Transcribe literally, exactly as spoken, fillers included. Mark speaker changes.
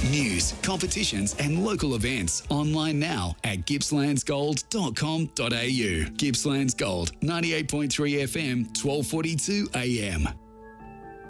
Speaker 1: News, competitions and local events online now at gippslands gold dot com dot a u. Gippslands Gold, ninety-eight point three F M, twelve forty-two A M.